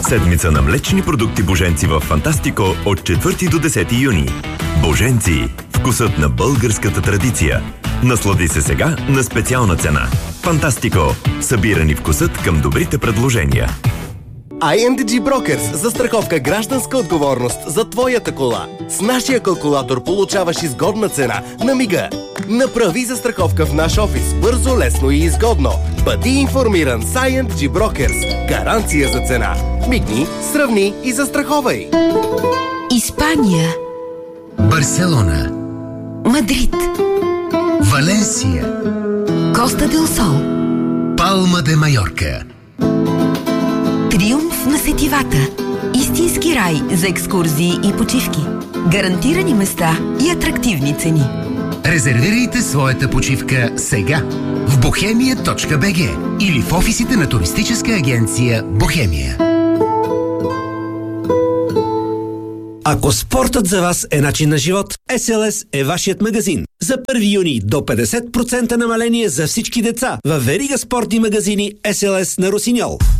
Седмица на млечни продукти Боженци в Фантастико от 4 до 10 юни. Боженци. Вкусът на българската традиция. Наслади се сега на специална цена. Фантастико. Събирани вкусът към добрите предложения. INDG Brokers. Застраховка гражданска отговорност за твоята кола. С нашия калкулатор получаваш изгодна цена на мига. Направи застраховка в наш офис. Бързо, лесно и изгодно. Бъди информиран с INDG Brokers. Гаранция за цена. Мигни, сравни и застраховай. Испания. Барселона. Мадрид. Валенсия. Коста дел Сол. Палма де Майорка. Триумф на сетивата. Истински рай за екскурзии и почивки. Гарантирани места и атрактивни цени. Резервирайте своята почивка сега в bohemia.bg или в офисите на туристическа агенция Бохемия. Ако спортът за вас е начин на живот, SLS е вашият магазин. За 1 юни до 50% намаление за всички деца във верига спортни магазини SLS на Росиньол.